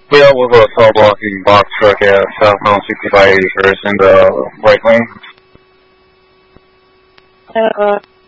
We are with a cell blocking box truck at southbound 65 acres in the right lane.